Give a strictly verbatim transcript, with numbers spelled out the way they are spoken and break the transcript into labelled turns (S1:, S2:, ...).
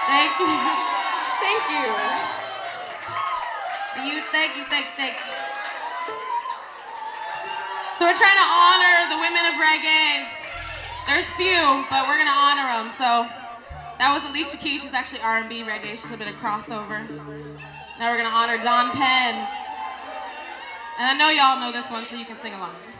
S1: Thank you. Thank you. You, thank you, thank you, thank you. So we're trying to honor the women of reggae. There's few, but we're gonna honor them. So that was Alicia Keys. She's actually R and B reggae. She's a bit of crossover. Now we're gonna honor Dawn Penn. And I know y'all know this one, so you can sing along.